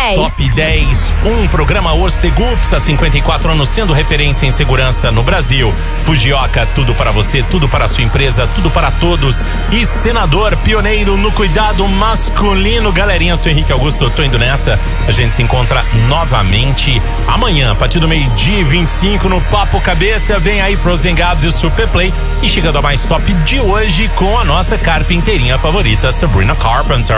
10. Top 10, um programa Orcegups, há 54 anos sendo referência em segurança no Brasil. Fujioka, tudo para você, tudo para a sua empresa, tudo para todos. E Senador, pioneiro no cuidado masculino. Galerinha, eu sou Henrique Augusto, eu tô indo nessa. A gente se encontra novamente amanhã, a partir do 12h25 no Papo Cabeça. Vem aí Frozen Gabs e o Super Play. E chegando a mais top de hoje com a nossa carpinteirinha favorita, Sabrina Carpenter.